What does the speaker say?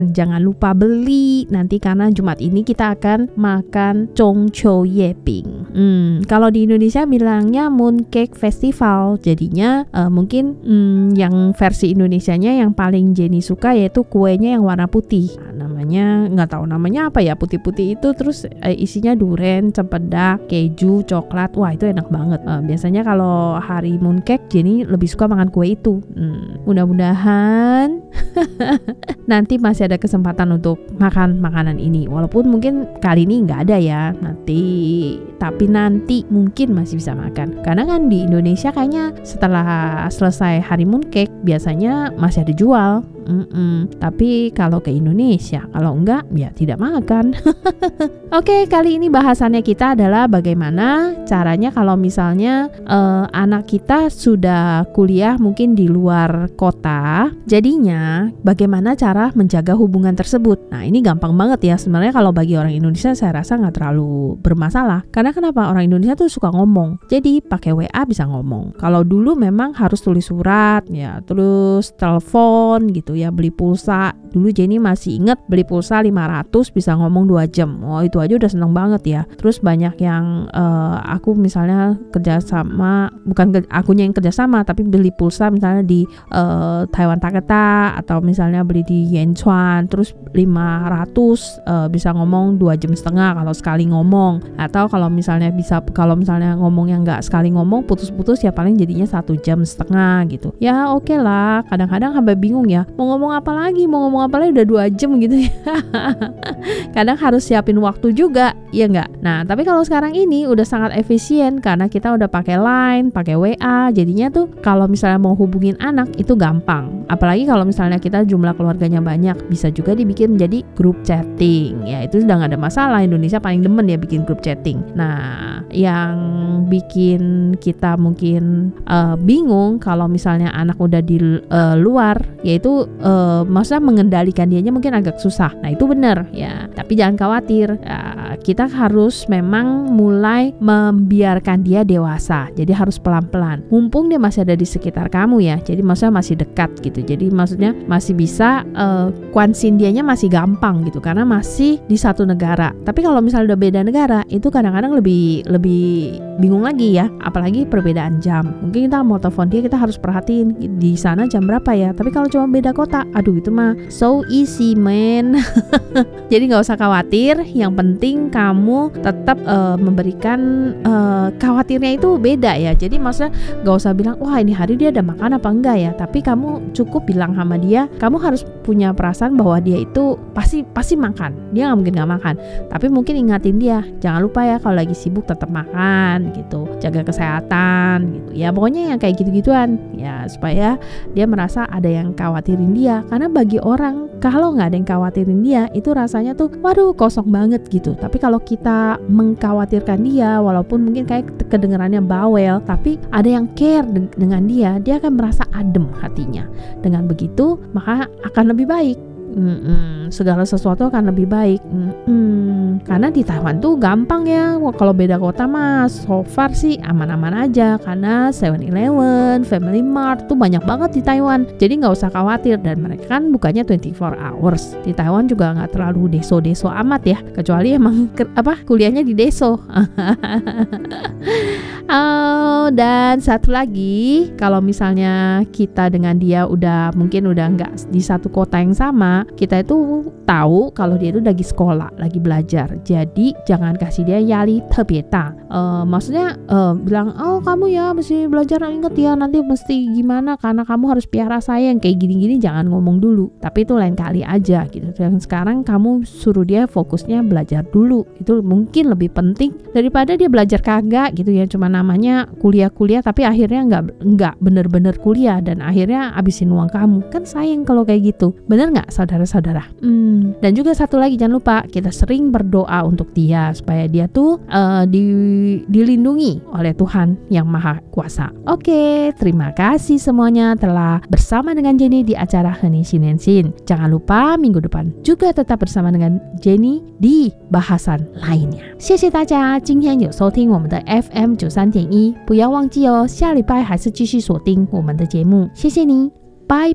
Jangan lupa beli nanti karena Jumat ini kita akan makan Zhongqiu Yebing. Kalau di Indonesia bilangnya Mooncake Festival. Jadinya mungkin yang versi Indonesianya yang paling Jenny suka yaitu kuenya yang warna putih. Namanya nggak tahu namanya apa ya, putih-putih itu, terus isinya durian, cempedak, keju, coklat. Wah, itu enak banget. Biasanya kalau hari mooncake Jenny lebih suka makan kue itu. Mudah-mudahan nanti masih ada kesempatan untuk makan makanan ini, walaupun mungkin kali ini nggak ada ya tapi nanti mungkin masih bisa makan, karena kan di Indonesia kayaknya setelah selesai hari mooncake biasanya masih ada jual. Tapi kalau ke Indonesia, kalau enggak ya tidak makan. Oke, kali ini bahasannya kita adalah bagaimana caranya kalau misalnya anak kita sudah kuliah mungkin di luar kota, jadinya bagaimana cara menjaga hubungan tersebut. Nah, ini gampang banget ya sebenarnya. Kalau bagi orang Indonesia saya rasa nggak terlalu bermasalah, karena kenapa, orang Indonesia tuh suka ngomong, jadi pakai WA bisa ngomong. Kalau dulu memang harus tulis surat ya, terus telepon gitu ya, beli pulsa. Dulu Jenny masih inget beli pulsa 500 bisa ngomong 2 jam. Oh, itu aja udah seneng banget ya. Terus banyak yang aku misalnya kerjasama, bukan akunya yang kerjasama, tapi beli pulsa misalnya di Taiwan Taketa atau misalnya beli di Yanchuan, terus 500 bisa ngomong 2,5 jam kalau sekali ngomong. Atau kalau misalnya ngomongnya nggak sekali ngomong, putus-putus ya paling jadinya 1,5 jam gitu. Ya oke lah, kadang-kadang sampai bingung ya, mau ngomong apa lagi udah 2 jam gitu ya. Kadang harus siapin waktu juga, ya nggak? Nah, tapi kalau sekarang ini udah sangat efisien karena kita udah pakai Line, pakai WA, jadinya tuh kalau misalnya mau hubungin anak itu gampang. Apalagi kalau misalnya kita jumlah keluarganya banyak, bisa juga dibikin menjadi grup chatting. Ya itu sudah nggak ada masalah. Indonesia paling demen ya bikin grup chatting. Nah, yang bikin kita mungkin bingung kalau misalnya anak udah di luar, yaitu maksudnya mengendalikan dianya mungkin agak susah. Nah, itu benar ya, tapi jangan khawatir. Kita harus memang mulai membiarkan dia dewasa. Jadi harus pelan-pelan. Mumpung dia masih ada di sekitar kamu ya. Jadi maksudnya masih dekat gitu. Jadi maksudnya masih bisa kuansin dianya masih gampang gitu karena masih di satu negara. Tapi kalau misalnya udah beda negara, itu kadang-kadang lebih bingung lagi ya. Apalagi perbedaan jam. Mungkin kita mau telepon dia, kita harus perhatiin di sana jam berapa ya. Tapi kalau cuma beda kota, aduh itu mah so easy man. Jadi nggak usah khawatir. Yang penting kamu tetap memberikan khawatirnya itu beda ya. Jadi maksudnya nggak usah bilang wah ini hari dia ada makan apa enggak ya. Tapi kamu cukup bilang sama dia, kamu harus punya perasaan bahwa dia itu pasti makan. Dia nggak mungkin nggak makan. Tapi mungkin ingatin dia, jangan lupa ya kalau lagi sibuk tetap makan gitu, jaga kesehatan gitu. Ya pokoknya yang kayak gitu-gituan ya, supaya dia merasa ada yang khawatirin dia. Karena bagi orang kalau nggak ada yang khawatirin dia, itu rasanya tuh waduh kosong banget gitu. Tapi kalau kita mengkhawatirkan dia, walaupun mungkin kayak kedengarannya bawel, tapi ada yang care dengan dia akan merasa adem hatinya. Dengan begitu maka akan lebih baik. Segala sesuatu akan lebih baik. Karena di Taiwan tuh gampang ya. Kalau beda kota mah so far sih aman-aman aja, karena 7-Eleven, Family Mart tuh banyak banget di Taiwan. Jadi nggak usah khawatir, dan mereka kan bukannya 24 hours. Di Taiwan juga nggak terlalu deso-deso amat ya, kecuali emang kuliahnya di deso. Dan satu lagi, kalau misalnya kita dengan dia mungkin udah nggak di satu kota yang sama, kita itu tahu kalau dia itu lagi sekolah, lagi belajar. Jadi jangan kasih dia yali tebieta. Maksudnya bilang, oh kamu ya mesti belajar, inget ya nanti mesti gimana karena kamu harus piara saya, yang kayak gini-gini jangan ngomong dulu. Tapi itu lain kali aja gitu. Dan sekarang kamu suruh dia fokusnya belajar dulu. Itu mungkin lebih penting daripada dia belajar kagak gitu ya, cuma namanya kuliah tapi akhirnya nggak bener-bener kuliah dan akhirnya habisin uang kamu. Kan sayang kalau kayak gitu. Bener nggak saudara-saudara? Dan juga satu lagi, jangan lupa kita sering berdoa untuk dia supaya dia tuh dilindungi oleh Tuhan yang Maha Kuasa. Oke, terima kasih semuanya telah bersama dengan Jenny di acara Heni Sinensin. Jangan lupa minggu depan juga tetap bersama dengan Jenny di bahasan lainnya. 谢谢大家今天有收听我们的 FM 93.1，不要忘记哦，下礼拜还是继续锁定我们的节目。谢谢你。